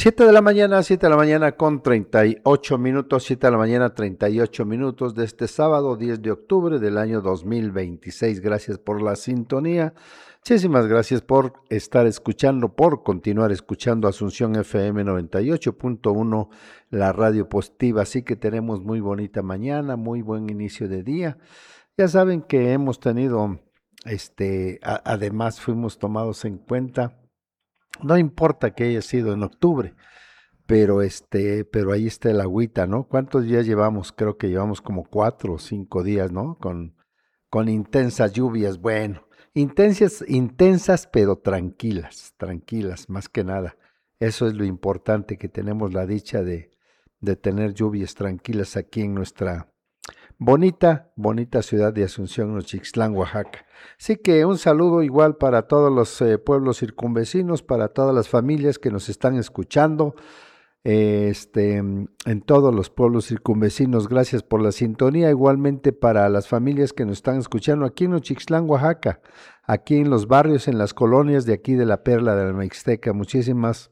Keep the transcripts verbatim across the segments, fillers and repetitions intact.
Siete de la mañana, siete de la mañana con treinta y ocho minutos, siete de la mañana treinta y ocho minutos de este sábado diez de octubre del año dos mil veintiséis. Gracias por la sintonía. Muchísimas gracias por estar escuchando, por continuar escuchando Asunción F M noventa y ocho punto uno, la radio positiva. Así que tenemos muy bonita mañana, muy buen inicio de día. Ya saben que hemos tenido, este, a- además fuimos tomados en cuenta. No importa que haya sido en octubre, pero este, pero ahí está el agüita, ¿no? ¿Cuántos días llevamos? Creo que llevamos como cuatro o cinco días, ¿no? Con, con intensas lluvias. Bueno, intensas, intensas, pero tranquilas, tranquilas, más que nada. Eso es lo importante, que tenemos la dicha de, de tener lluvias tranquilas aquí en nuestra bonita, bonita ciudad de Asunción, Nochixtlán, Oaxaca. Así que un saludo igual para todos los eh, pueblos circunvecinos, para todas las familias que nos están escuchando, eh, este, en todos los pueblos circunvecinos. Gracias por la sintonía. Igualmente para las familias que nos están escuchando aquí en Nochixtlán, Oaxaca, aquí en los barrios, en las colonias de aquí de la Perla de la Mixteca. Muchísimas,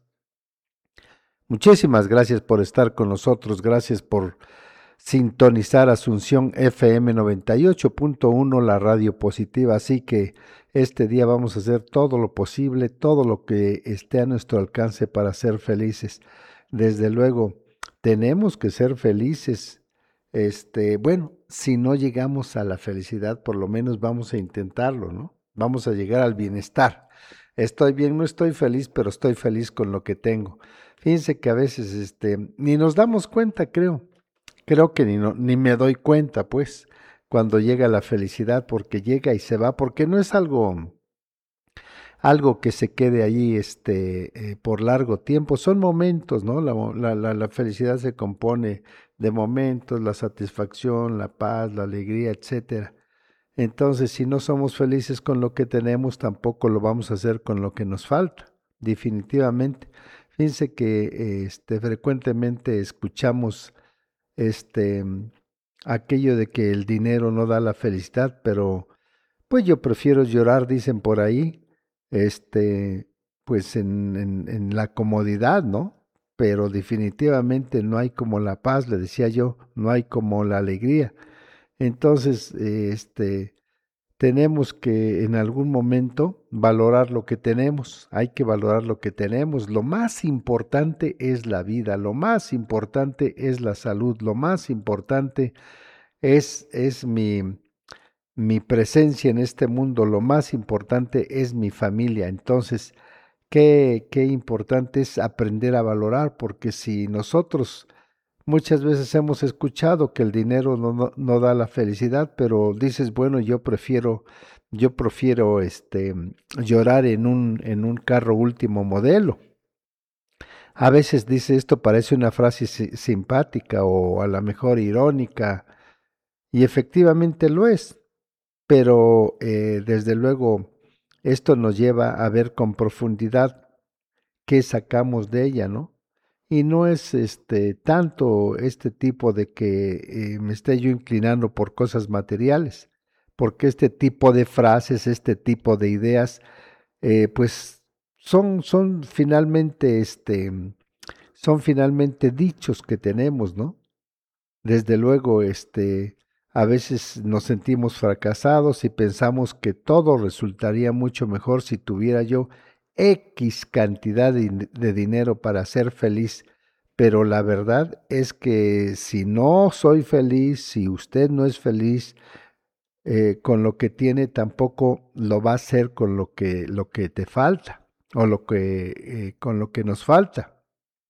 muchísimas gracias por estar con nosotros. Gracias por sintonizar Asunción F M noventa y ocho punto uno, la radio positiva. Así que este día vamos a hacer todo lo posible, todo lo que esté a nuestro alcance para ser felices. Desde luego, tenemos que ser felices. Este, bueno, si no llegamos a la felicidad, por lo menos vamos a intentarlo, ¿no? Vamos a llegar al bienestar. Estoy bien, no estoy feliz, pero estoy feliz con lo que tengo. Fíjense que a veces, este, ni nos damos cuenta, creo. Creo que ni, no, ni me doy cuenta, pues, cuando llega la felicidad, porque llega y se va, porque no es algo, algo que se quede ahí, este, eh, por largo tiempo. Son momentos, ¿no? La, la, la, la felicidad se compone de momentos, la satisfacción, la paz, la alegría, etcétera. Entonces, si no somos felices con lo que tenemos, tampoco lo vamos a hacer con lo que nos falta, definitivamente. Fíjense que este, frecuentemente escuchamos este, aquello de que el dinero no da la felicidad, pero pues yo prefiero llorar, dicen por ahí, este, pues en, en, en la comodidad, ¿no? Pero definitivamente no hay como la paz, le decía yo, no hay como la alegría. Entonces, eh, este, tenemos que en algún momento valorar lo que tenemos, hay que valorar lo que tenemos. Lo más importante es la vida, lo más importante es la salud, lo más importante es, es mi, mi presencia en este mundo, lo más importante es mi familia. Entonces, qué, qué importante es aprender a valorar, porque si nosotros muchas veces hemos escuchado que el dinero no, no, no da la felicidad, pero dices, bueno, yo prefiero, yo prefiero este, llorar en un, en un carro último modelo. A veces dice esto, parece una frase si- simpática o a lo mejor irónica, y efectivamente lo es, pero eh, desde luego esto nos lleva a ver con profundidad qué sacamos de ella, ¿no? Y no es este tanto este tipo de que eh, me esté yo inclinando por cosas materiales, porque este tipo de frases, este tipo de ideas, eh, pues son, son finalmente, este, son finalmente dichos que tenemos, ¿no? Desde luego, este, a veces nos sentimos fracasados y pensamos que todo resultaría mucho mejor si tuviera yo X cantidad de, de dinero para ser feliz. Pero la verdad es que si no soy feliz, si usted no es feliz eh, con lo que tiene, tampoco lo va a hacer con lo que, lo que te falta o lo que, eh, con lo que nos falta.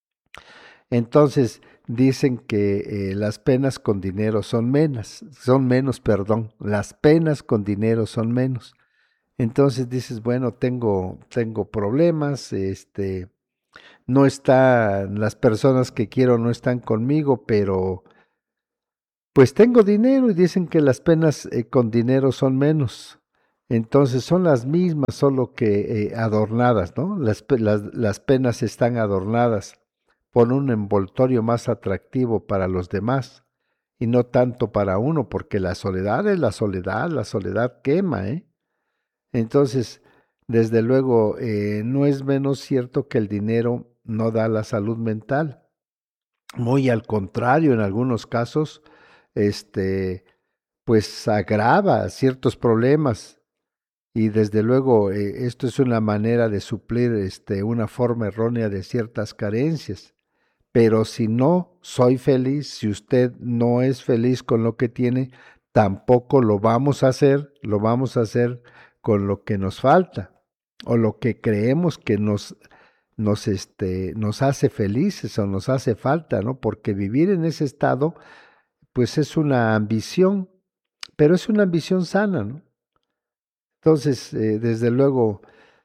Entonces dicen que eh, las penas con dinero son menos, son menos, perdón, las penas con dinero son menos. Entonces dices, bueno, tengo, tengo problemas, este, no están, las personas que quiero no están conmigo, pero pues tengo dinero y dicen que las penas eh, con dinero son menos. Entonces son las mismas, solo que eh, adornadas, ¿no? Las, pe- las, las penas están adornadas por un envoltorio más atractivo para los demás y no tanto para uno, porque la soledad es la soledad, la soledad quema, ¿eh? Entonces, Desde luego, eh, no es menos cierto que el dinero no da la salud mental. Muy al contrario, en algunos casos, este, pues agrava ciertos problemas. Y desde luego, eh, esto es una manera de suplir este, una forma errónea de ciertas carencias. Pero si no soy feliz, si usted no es feliz con lo que tiene, tampoco lo vamos a hacer, lo vamos a hacer con lo que nos falta o lo que creemos que nos, nos, este, nos hace felices o nos hace falta, ¿no? Porque vivir en ese estado, pues es una ambición, pero es una ambición sana, ¿no? Entonces, eh, desde luego,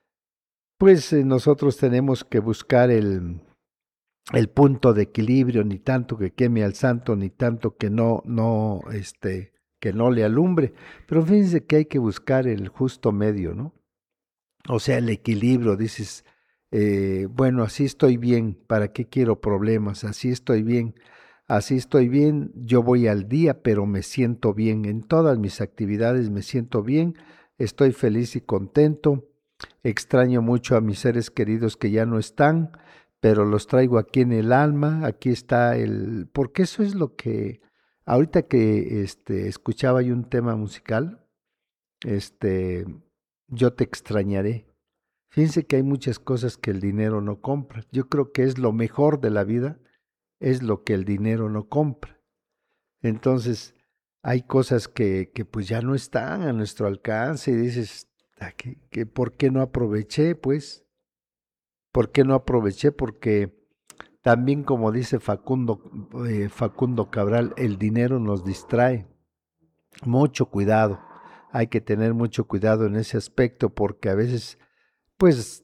pues eh, nosotros tenemos que buscar el, el punto de equilibrio, ni tanto que queme al santo, ni tanto que no, no, este, que no le alumbre. Pero fíjense que hay que buscar el justo medio, ¿no? O sea, el equilibrio, dices, eh, bueno, así estoy bien, ¿para qué quiero problemas? Así estoy bien, así estoy bien, yo voy al día, pero me siento bien, en todas mis actividades me siento bien, estoy feliz y contento, extraño mucho a mis seres queridos que ya no están, pero los traigo aquí en el alma, aquí está el, porque eso es lo que, ahorita que este, escuchaba yo un tema musical, este, yo te extrañaré. Fíjense que hay muchas cosas que el dinero no compra. Yo creo que es lo mejor de la vida, es lo que el dinero no compra. Entonces, hay cosas que, que pues ya no están a nuestro alcance y dices, "Ah, ¿qué, qué- ¿por qué no aproveché? Pues, ¿por qué no aproveché? Porque también como dice Facundo, eh, Facundo Cabral, el dinero nos distrae. Mucho cuidado. Hay que tener mucho cuidado en ese aspecto porque a veces, pues,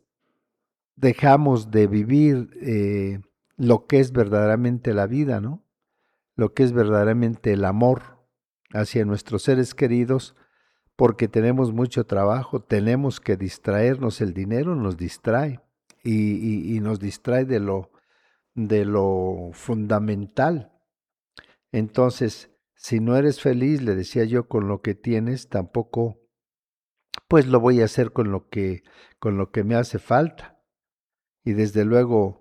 dejamos de vivir eh, lo que es verdaderamente la vida, ¿no? Lo que es verdaderamente el amor hacia nuestros seres queridos, porque tenemos mucho trabajo, tenemos que distraernos, el dinero nos distrae y, y, y nos distrae de lo, de lo fundamental. Entonces, si no eres feliz, le decía yo, con lo que tienes, tampoco, pues lo voy a hacer con lo que, con lo que me hace falta. Y desde luego,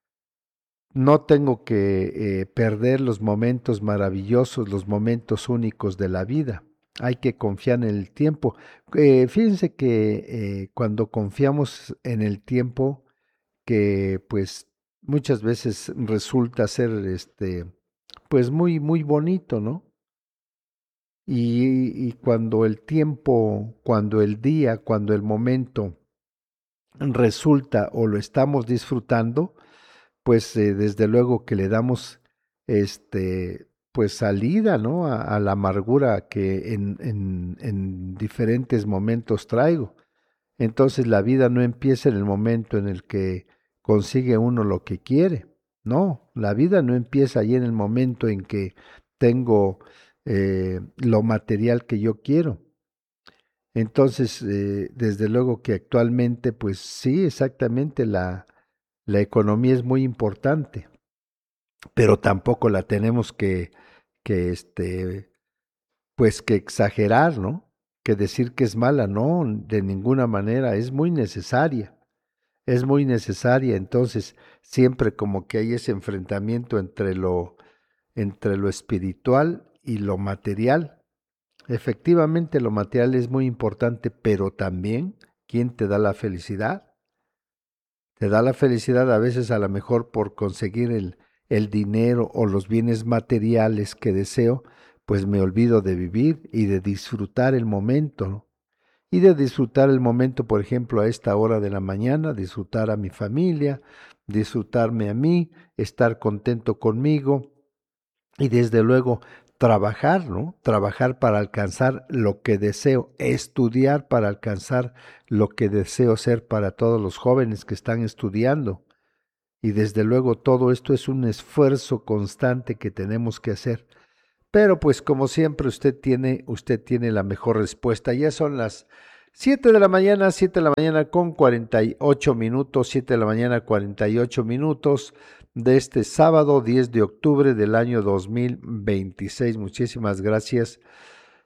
no tengo que eh, perder los momentos maravillosos, los momentos únicos de la vida. Hay que confiar en el tiempo. Eh, fíjense que eh, cuando confiamos en el tiempo, que pues muchas veces resulta ser este, pues muy, muy bonito, ¿no? Y, y cuando el tiempo, cuando el día, cuando el momento resulta o lo estamos disfrutando, pues eh, desde luego que le damos este pues salida, ¿no? A, a la amargura que en, en, en diferentes momentos traigo. Entonces la vida no empieza en el momento en el que consigue uno lo que quiere. No, la vida no empieza ahí en el momento en que tengo eh, lo material que yo quiero. Entonces, eh, desde luego que actualmente, pues sí, exactamente la, la economía es muy importante, pero tampoco la tenemos que, que este, pues que exagerar, ¿no? Que decir que es mala, no, de ninguna manera, es muy necesaria, es muy necesaria. Entonces, siempre como que hay ese enfrentamiento entre lo, entre lo espiritual y lo material. Efectivamente, lo material es muy importante, pero también, ¿quién te da la felicidad? Te da la felicidad a veces a lo mejor por conseguir el, el dinero o los bienes materiales que deseo, pues me olvido de vivir y de disfrutar el momento, ¿no? Y de disfrutar el momento, por ejemplo, a esta hora de la mañana, disfrutar a mi familia, disfrutarme a mí, estar contento conmigo, y desde luego trabajar, ¿no? Trabajar para alcanzar lo que deseo, estudiar para alcanzar lo que deseo ser para todos los jóvenes que están estudiando. Y desde luego todo esto es un esfuerzo constante que tenemos que hacer. Pero pues como siempre usted tiene, usted tiene la mejor respuesta. Ya son las siete de la mañana, siete de la mañana con cuarenta y ocho minutos, siete de la mañana cuarenta y ocho minutos de este sábado diez de octubre del año dos mil veintiséis. Muchísimas gracias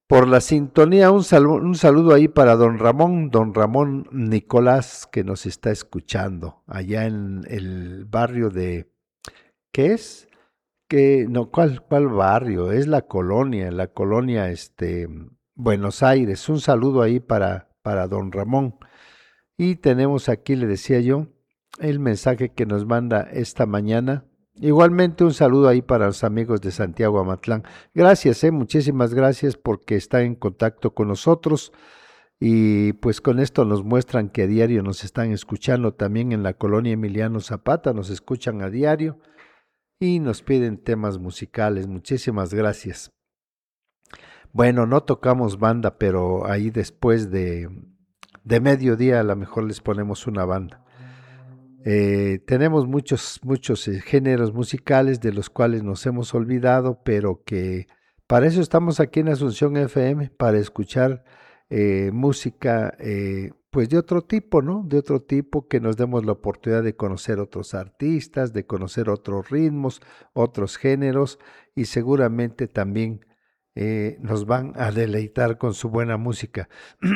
por la sintonía. Un saludo, un saludo ahí para don Ramón, don Ramón Nicolás, que nos está escuchando allá en el barrio de, ¿qué es? Que, no, ¿cuál, cuál barrio? Es la colonia, la colonia, este, Buenos Aires. Un saludo ahí para, para don Ramón. Y tenemos aquí, le decía yo, el mensaje que nos manda esta mañana. Igualmente un saludo ahí para los amigos de Santiago Amatlán. Gracias, eh, muchísimas gracias porque están en contacto con nosotros y pues con esto nos muestran que a diario nos están escuchando. También en la colonia Emiliano Zapata nos escuchan a diario y nos piden temas musicales. Muchísimas gracias. Bueno, no tocamos banda, pero ahí después de, de mediodía a lo mejor les ponemos una banda. Eh, tenemos muchos, muchos eh, géneros musicales de los cuales nos hemos olvidado, pero que para eso estamos aquí en Asunción F M, para escuchar eh, música eh, pues de otro tipo, ¿no? De otro tipo, que nos demos la oportunidad de conocer otros artistas, de conocer otros ritmos, otros géneros y seguramente también eh, nos van a deleitar con su buena música.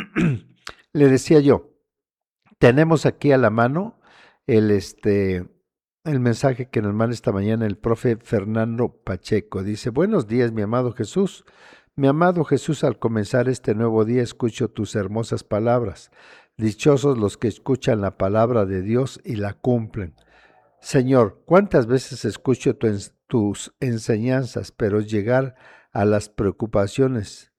Le decía yo, tenemos aquí a la mano el, este, el mensaje que nos manda esta mañana el profe Fernando Pacheco. Dice, buenos días, mi amado Jesús. Mi amado Jesús, al comenzar este nuevo día escucho tus hermosas palabras. Dichosos los que escuchan la palabra de Dios y la cumplen. Señor, ¿cuántas veces escucho tu, tus enseñanzas, pero llegar a las preocupaciones,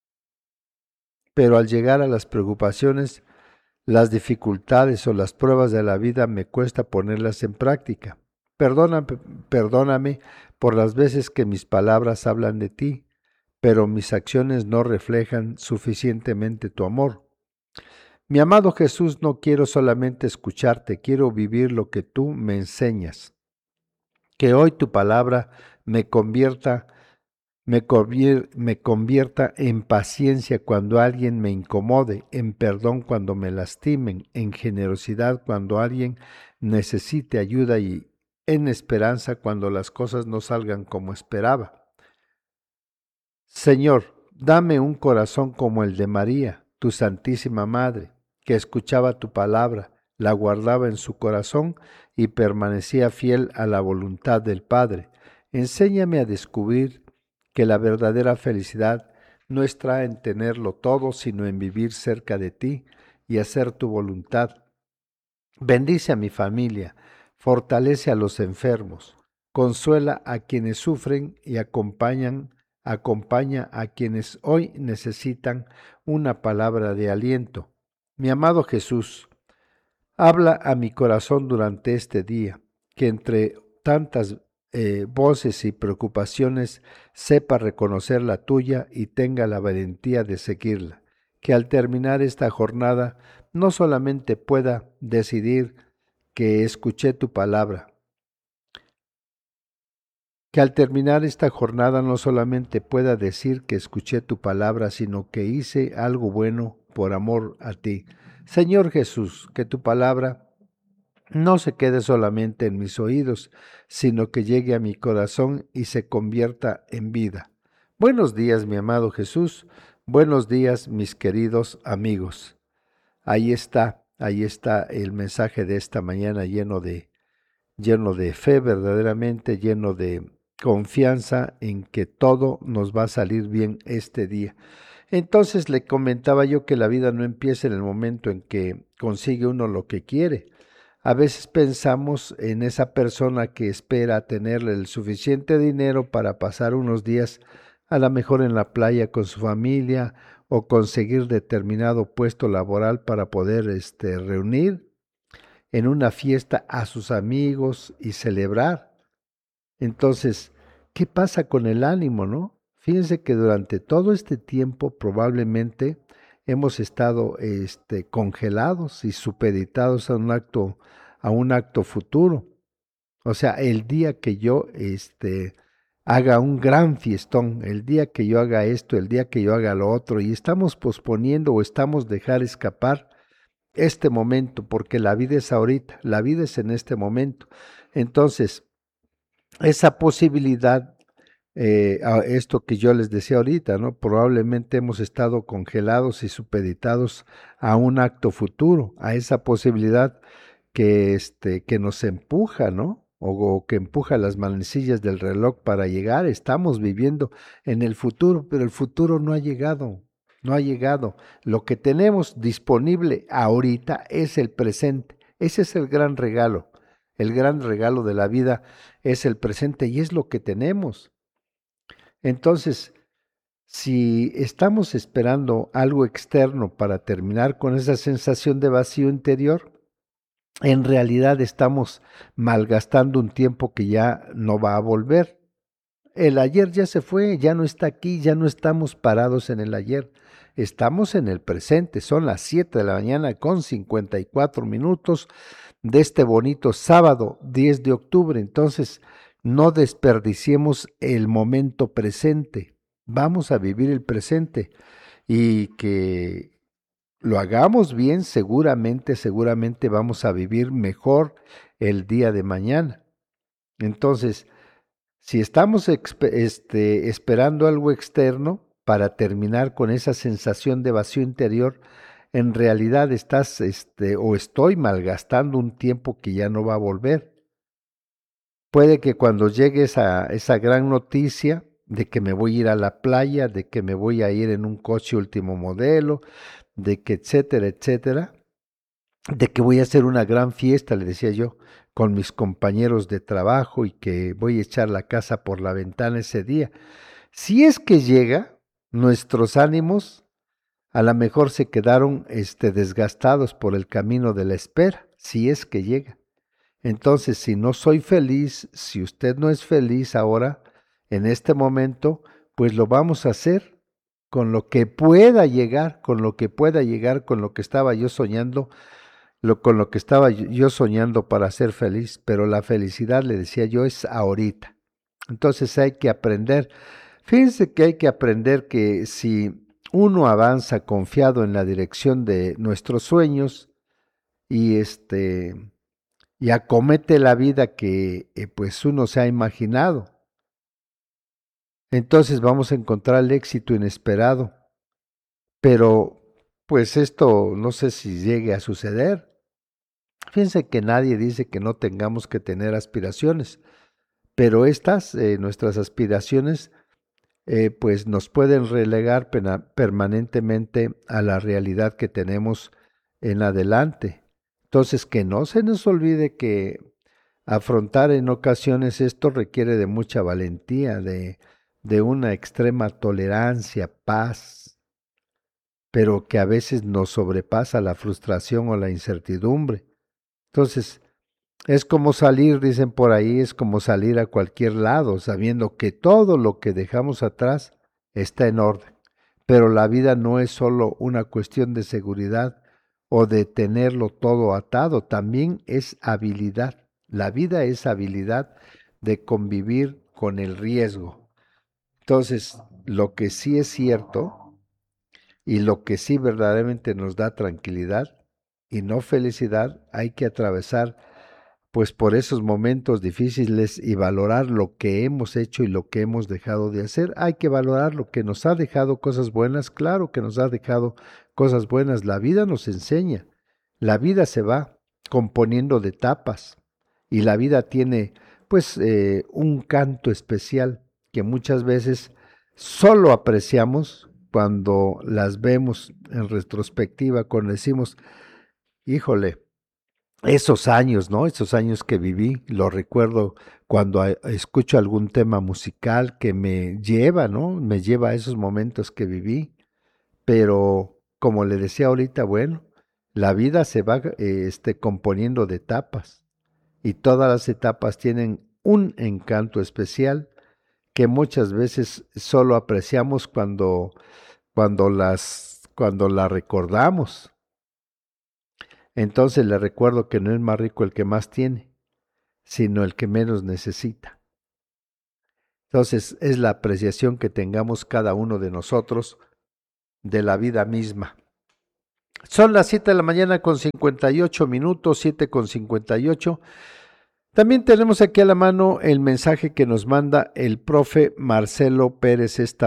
pero al llegar a las preocupaciones, las dificultades o las pruebas de la vida me cuesta ponerlas en práctica? Perdóname, perdóname por las veces que mis palabras hablan de ti, pero mis acciones no reflejan suficientemente tu amor. Mi amado Jesús, no quiero solamente escucharte, quiero vivir lo que tú me enseñas. Que hoy tu palabra me convierta, me, convier, me convierta en paciencia cuando alguien me incomode, en perdón cuando me lastimen, en generosidad cuando alguien necesite ayuda y en esperanza cuando las cosas no salgan como esperaba. Señor, dame un corazón como el de María, tu Santísima Madre, que escuchaba tu palabra, la guardaba en su corazón y permanecía fiel a la voluntad del Padre. Enséñame a descubrir que la verdadera felicidad no está en tenerlo todo, sino en vivir cerca de ti y hacer tu voluntad. Bendice a mi familia, fortalece a los enfermos, consuela a quienes sufren y acompañan, acompaña a quienes hoy necesitan una palabra de aliento. Mi amado Jesús, habla a mi corazón durante este día, que entre tantas eh, voces y preocupaciones sepa reconocer la tuya y tenga la valentía de seguirla. Que al terminar esta jornada no solamente pueda decidir que escuché tu palabra, que al terminar esta jornada no solamente pueda decir que escuché tu palabra, sino que hice algo bueno por amor a ti. Señor Jesús, que tu palabra no se quede solamente en mis oídos, sino que llegue a mi corazón y se convierta en vida. Buenos días, mi amado Jesús. Buenos días, mis queridos amigos. Ahí está, ahí está el mensaje de esta mañana lleno de, lleno de fe, verdaderamente lleno de confianza en que todo nos va a salir bien este día. Entonces le comentaba yo que la vida no empieza en el momento en que consigue uno lo que quiere. A veces pensamos en esa persona que espera tenerle el suficiente dinero para pasar unos días a lo mejor en la playa con su familia o conseguir determinado puesto laboral para poder este, reunir en una fiesta a sus amigos y celebrar. Entonces, ¿qué pasa con el ánimo, no? Fíjense que durante todo este tiempo probablemente hemos estado este, congelados y supeditados a un acto, a un acto futuro. O sea, el día que yo este, haga un gran fiestón, el día que yo haga esto, el día que yo haga lo otro, y estamos posponiendo o estamos dejar escapar este momento, porque la vida es ahorita, la vida es en este momento. Entonces, esa posibilidad eh, a esto que yo les decía ahorita, ¿no? Probablemente hemos estado congelados y supeditados a un acto futuro, a esa posibilidad que, este, que nos empuja, ¿no? O, o que empuja las manecillas del reloj para llegar. Estamos viviendo en el futuro, pero el futuro no ha llegado, no ha llegado. Lo que tenemos disponible ahorita es el presente. Ese es el gran regalo. El gran regalo de la vida es el presente y es lo que tenemos. Entonces, si estamos esperando algo externo para terminar con esa sensación de vacío interior, en realidad estamos malgastando un tiempo que ya no va a volver. El ayer ya se fue, ya no está aquí, ya no estamos parados en el ayer. Estamos en el presente, son las siete de la mañana con cincuenta y cuatro minutos de este bonito sábado diez de octubre. Entonces, no desperdiciemos el momento presente. Vamos a vivir el presente y que lo hagamos bien, seguramente, seguramente vamos a vivir mejor el día de mañana. Entonces, si estamos este, esperando algo externo para terminar con esa sensación de vacío interior, en realidad estás este, o estoy malgastando un tiempo que ya no va a volver. Puede que cuando llegue esa, esa gran noticia de que me voy a ir a la playa, de que me voy a ir en un coche último modelo, de que etcétera, etcétera, de que voy a hacer una gran fiesta, le decía yo, con mis compañeros de trabajo y que voy a echar la casa por la ventana ese día. Si es que llega, nuestros ánimos a lo mejor se quedaron este, desgastados por el camino de la espera, si es que llega. Entonces, si no soy feliz, si usted no es feliz ahora, en este momento, pues lo vamos a hacer con lo que pueda llegar, con lo que pueda llegar, con lo que estaba yo soñando, lo, con lo que estaba yo soñando para ser feliz, pero la felicidad, le decía yo, es ahorita. Entonces hay que aprender, fíjense que hay que aprender que si uno avanza confiado en la dirección de nuestros sueños y este y acomete la vida que eh, pues uno se ha imaginado, entonces vamos a encontrar el éxito inesperado. Pero pues esto no sé si llegue a suceder. Fíjense que nadie dice que no tengamos que tener aspiraciones, pero estas, eh, nuestras aspiraciones, eh, pues nos pueden relegar pena, permanentemente a la realidad que tenemos en adelante. Entonces, que no se nos olvide que afrontar en ocasiones esto requiere de mucha valentía, de, de una extrema tolerancia, paz, pero que a veces nos sobrepasa la frustración o la incertidumbre. Entonces, es como salir, dicen por ahí, es como salir a cualquier lado, sabiendo que todo lo que dejamos atrás está en orden. Pero la vida no es solo una cuestión de seguridad o de tenerlo todo atado, también es habilidad. La vida es habilidad de convivir con el riesgo. Entonces, lo que sí es cierto y lo que sí verdaderamente nos da tranquilidad y no felicidad, hay que atravesar pues por esos momentos difíciles y valorar lo que hemos hecho y lo que hemos dejado de hacer. Hay que valorar lo que nos ha dejado cosas buenas, claro que nos ha dejado cosas buenas. La vida nos enseña, la vida se va componiendo de etapas y la vida tiene pues eh, un canto especial que muchas veces solo apreciamos cuando las vemos en retrospectiva, cuando decimos, híjole, esos años, ¿no? Esos años que viví, lo recuerdo cuando a- escucho algún tema musical que me lleva, ¿no? Me lleva a esos momentos que viví, pero como le decía ahorita, bueno, la vida se va eh, este, componiendo de etapas y todas las etapas tienen un encanto especial que muchas veces solo apreciamos cuando, cuando las, cuando la recordamos. Entonces le recuerdo que no es más rico el que más tiene, sino el que menos necesita. Entonces es la apreciación que tengamos cada uno de nosotros de la vida misma. Son las siete de la mañana con cincuenta y ocho minutos, siete con cincuenta y ocho. También tenemos aquí a la mano el mensaje que nos manda el profe Marcelo Pérez esta